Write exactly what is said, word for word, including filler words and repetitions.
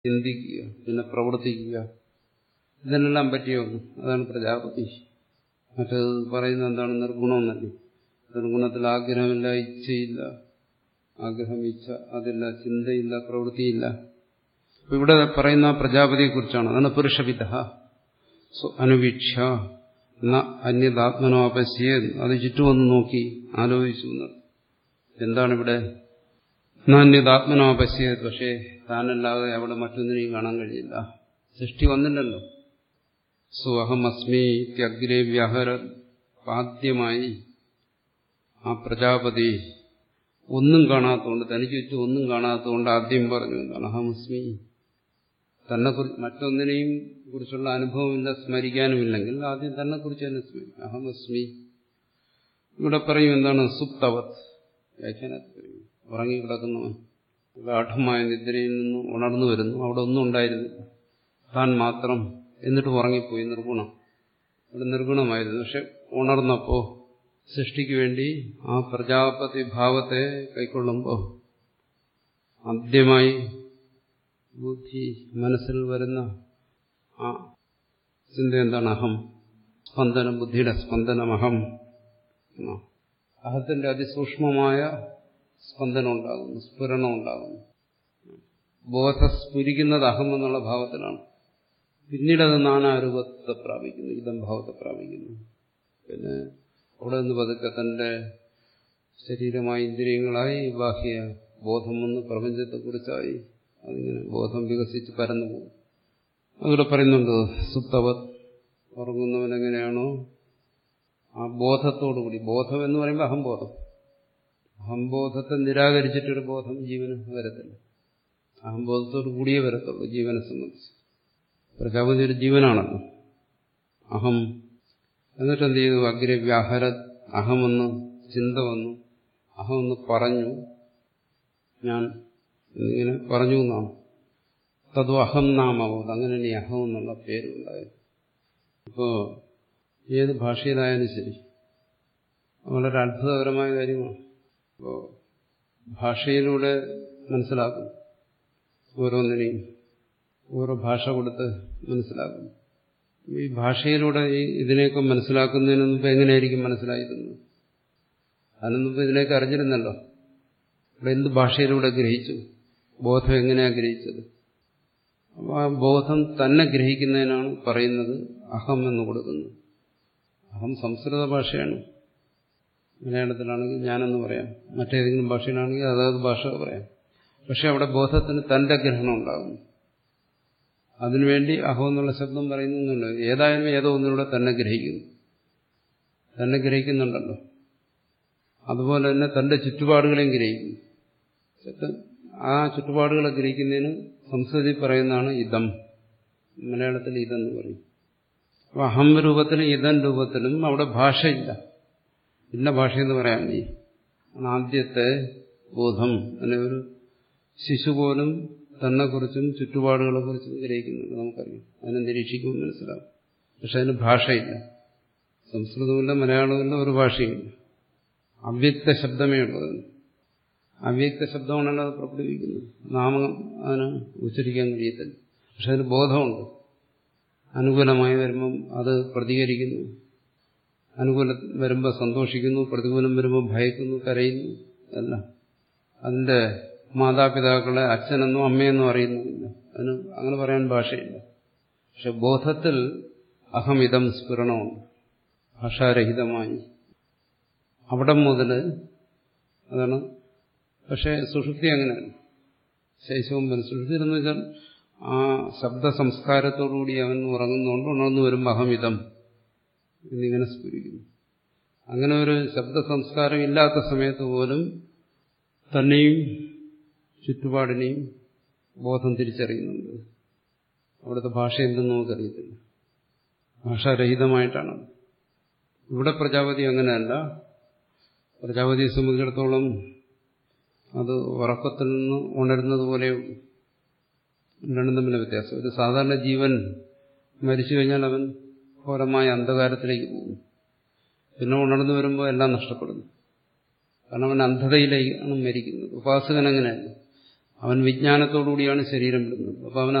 ചിന്തിക്കുക, പിന്നെ പ്രവർത്തിക്കുക, ഇതിനെല്ലാം പറ്റിയൊന്നു. അതാണ് പ്രജാപതി. മറ്റേത് പറയുന്നത് എന്താണ്? നിർഗുണമെന്നല്ലേ. നിർഗുണത്തിൽ ആഗ്രഹമില്ല, ഇച്ഛയില്ല. ആഗ്രഹം, ഇച്ഛ അതില്ല, ചിന്തയില്ല, പ്രവൃത്തിയില്ല. ഇവിടെ പറയുന്ന പ്രജാപതിയെക്കുറിച്ചാണ്. അതാണ് പുരുഷവിദ അനുവീക്ഷ അന്യതാത്മനോപശ്യേ. അത് ചുറ്റുമൊന്ന് നോക്കി ആലോചിച്ചു. എന്താണിവിടെ? അന്യതാത്മനോപശ്യേ. പക്ഷേ താനല്ലാതെ അവിടെ മറ്റൊന്നിനെയും കാണാൻ കഴിയില്ല. സൃഷ്ടി വന്നില്ലല്ലോ. സ്വഹം അസ്മി അഗ്രേ വ്യാഹര. ആദ്യമായി ആ പ്രജാപതി ഒന്നും കാണാത്തതുകൊണ്ട്, തനിക്ക് ചുറ്റും ഒന്നും കാണാത്തതുകൊണ്ട് ആദ്യം പറഞ്ഞു എന്താണ്? അഹമസ്മി. തന്നെ കുറിച്ച് മറ്റൊന്നിനെയും കുറിച്ചുള്ള അനുഭവമില്ല, സ്മരിക്കാനുമില്ലെങ്കിൽ ആദ്യം തന്നെ കുറിച്ച് തന്നെ സ്മരിക്കും. അഹമസ്മി. ഇവിടെ പറയും എന്താണ്? സുപ്തവത്. വ്യാഖ്യാനത്തിൽ പറയും ഉറങ്ങിക്കിടക്കുന്നവൻ ഗാഠമായ നിദ്രയിൽ നിന്ന് ഉണർന്നു വരുന്നു. അവിടെ ഒന്നും ഉണ്ടായിരുന്നില്ല, താൻ മാത്രം. എന്നിട്ട് ഉറങ്ങിപ്പോയി. നിർഗുണം. ഇവിടെ നിർഗുണമായിരുന്നു. പക്ഷെ ഉണർന്നപ്പോ സൃഷ്ടിക്ക് വേണ്ടി ആ പ്രജാപതി ഭാവത്തെ കൈക്കൊള്ളുമ്പോൾ ആദ്യമായി ബുദ്ധി മനസ്സിൽ വരുന്ന ആ ചിന്ത എന്താണ്? അഹം. സ്പന്ദനം, ബുദ്ധിയുടെ സ്പന്ദനം അഹം. അഹത്തിന്റെ അതിസൂക്ഷ്മമായ സ്പന്ദനം ഉണ്ടാകുന്നു, സ്ഫുരണം ഉണ്ടാകുന്നു. ബോധസ്ഫുരിക്കുന്നത് അഹം എന്നുള്ള ഭാവത്തിലാണ്. പിന്നീട് അത് നാനാരൂപത്തെ പ്രാപിക്കുന്നു, ഇതം ഭാവത്തെ പ്രാപിക്കുന്നു. പിന്നെ അവിടെ നിന്ന് പതുക്കെ തന്റെ ശരീരമായി, ഇന്ദ്രിയങ്ങളായി, ബാഹ്യ ബോധം വന്ന് പ്രപഞ്ചത്തെക്കുറിച്ചായി അതിങ്ങനെ ബോധം വികസിച്ച് പരന്നു പോകും. അതിവിടെ പറയുന്നുണ്ട് സുപ്തവത്. ഉറങ്ങുന്നവനെങ്ങനെയാണോ ആ ബോധത്തോടുകൂടി, ബോധം എന്ന് പറയുമ്പോൾ അഹംബോധം, അഹംബോധത്തെ നിരാകരിച്ചിട്ടൊരു ബോധം ജീവന് വരത്തില്ല. അഹംബോധത്തോടു കൂടിയേ വരത്തുള്ളൂ ജീവനെ സംബന്ധിച്ച്. പ്രജാപതി ഒരു ജീവനാണല്ലോ. അഹം. എന്നിട്ട് എന്ത് ചെയ്തു? അഗ്രെ വ്യാഹര. അഹമെന്ന് ചിന്ത വന്നു, അഹമെന്ന് പറഞ്ഞു, ഞാൻ എന്നിങ്ങനെ പറഞ്ഞു എന്നാണ്. തതു അഹം നാമവത്. അങ്ങനെ ഈ അഹം എന്നുള്ള പേരുണ്ടായത്. ഇപ്പോ ഏത് ഭാഷയിലായാലും ശരി വളരെ അത്ഭുതകരമായ കാര്യമാണ്. ഇപ്പോ ഭാഷയിലൂടെ മനസ്സിലാക്കും, ഓരോന്നിനെയും ഓരോ ഭാഷ കൊടുത്ത് മനസ്സിലാക്കും. ഈ ഭാഷയിലൂടെ ഈ ഇതിനെയൊക്കെ മനസ്സിലാക്കുന്നതിന് മുമ്പ് എങ്ങനെയായിരിക്കും മനസ്സിലായിരുന്നത്? അതിനു മുമ്പ് ഇതിനെയൊക്കെ അറിഞ്ഞിരുന്നല്ലോ. ഇവിടെ എന്ത് ഭാഷയിലൂടെ ഗ്രഹിച്ചു? ബോധം എങ്ങനെയാണ് ഗ്രഹിച്ചത്? അപ്പോൾ ആ ബോധം തന്നെ ഗ്രഹിക്കുന്നതിനാണ് പറയുന്നത് അഹം എന്ന് കൊടുക്കുന്നത്. അഹം സംസ്കൃത ഭാഷയാണ്. മലയാളത്തിലാണെങ്കിൽ ഞാനെന്ന് പറയാം, മറ്റേതെങ്കിലും ഭാഷയിലാണെങ്കിൽ അതാത് ഭാഷ പറയാം. പക്ഷെ അവിടെ ബോധത്തിന് തന്റെ ഗ്രഹണം ഉണ്ടാകുന്നു. അതിനുവേണ്ടി അഹം എന്നുള്ള ശബ്ദം പറയുന്നുണ്ടല്ലോ. ഏതായാലും ഏതോ ഒന്നിലൂടെ തന്നെ ഗ്രഹിക്കുന്നു, തന്നെ ഗ്രഹിക്കുന്നുണ്ടല്ലോ. അതുപോലെ തന്നെ തന്റെ ചുറ്റുപാടുകളെയും ഗ്രഹിക്കുന്നു. ആ ചുറ്റുപാടുകളെ ഗ്രഹിക്കുന്നതിന് സംസ്കൃതി പറയുന്നതാണ് ഇതം. മലയാളത്തിൽ ഇതെന്ന് പറയും. അപ്പൊ അഹം രൂപത്തിലും ഇതം രൂപത്തിലും അവിടെ ഭാഷയില്ല. ഇന്ന ഭാഷയെന്ന് പറയാൻ മതി. ആദ്യത്തെ ബോധം. അങ്ങനെ ഒരു ശിശു പോലും തന്നെക്കുറിച്ചും ചുറ്റുപാടുകളെക്കുറിച്ചും ഗ്രഹിക്കുന്നുണ്ട്, നമുക്കറിയാം. അതിനെ നിരീക്ഷിക്കുമ്പോൾ മനസ്സിലാവും. പക്ഷെ അതിന് ഭാഷയില്ല. സംസ്കൃതമില്ല, മലയാളമില്ല, ഒരു ഭാഷയുമില്ല. അവ്യക്ത ശബ്ദമേ ഉള്ളത്. അവ്യക്ത ശബ്ദമാണല്ലോ അത് പ്രകടിപ്പിക്കുന്നത്. നാമം അതിന് ഉച്ചരിക്കാൻ കഴിയത്തില്ല. പക്ഷെ അതിന് ബോധമുണ്ട്. അനുകൂലമായി വരുമ്പം അത് പ്രതികരിക്കുന്നു, അനുകൂലം വരുമ്പോൾ സന്തോഷിക്കുന്നു, പ്രതികൂലം വരുമ്പോൾ ഭയക്കുന്നു, കരയുന്നു. അല്ല, അതിന്റെ മാതാപിതാക്കളെ അച്ഛനെന്നോ അമ്മയെന്നോ അറിയുന്നില്ല. അതിന് അങ്ങനെ പറയാൻ ഭാഷയില്ല. പക്ഷെ ബോധത്തിൽ അഹമിതം സ്ഫുരണമുണ്ട്, ഭാഷാരഹിതമായി. അവിടെ മുതൽ അതാണ്. പക്ഷെ സുഷുപ്തി അങ്ങനെയാണ്. ശൈശവം വരും. സുഷുപ്തി എന്ന് വെച്ചാൽ ആ ശബ്ദ സംസ്കാരത്തോടുകൂടി അവൻ ഉറങ്ങുന്നതുകൊണ്ട് ഉണർന്നു വരുമ്പോൾ അഹമിതം എന്നിങ്ങനെ സ്ഫുരിക്കുന്നു. അങ്ങനെ ഒരു ശബ്ദ സംസ്കാരം ഇല്ലാത്ത സമയത്ത് പോലും തന്നെയും ചുറ്റുപാടിനെയും ബോധം തിരിച്ചറിയുന്നുണ്ട്. അവിടുത്തെ ഭാഷ എന്തെന്ന് നമുക്കറിയത്തില്ല. ഭാഷാരഹിതമായിട്ടാണ്. ഇവിടെ പ്രജാപതി അങ്ങനെയല്ല. പ്രജാപതിയെ സംബന്ധിച്ചിടത്തോളം അത് ഉറക്കത്തിൽ നിന്ന് ഉണരുന്നത് പോലെ രണ്ടും തമ്മിലെ വ്യത്യാസം. ഒരു സാധാരണ ജീവൻ മരിച്ചു കഴിഞ്ഞാൽ അവൻ ഘോരമായ അന്ധകാരത്തിലേക്ക് പോകും. പിന്നെ ഉണർന്നു വരുമ്പോൾ എല്ലാം നഷ്ടപ്പെടുന്നു. കാരണം അവൻ അന്ധതയിലേക്കാണ് മരിക്കുന്നത്. ഉപാസകൻ അങ്ങനെയല്ല. അവൻ വിജ്ഞാനത്തോടുകൂടിയാണ് ശരീരം വിടുന്നത്. അപ്പോൾ അവൻ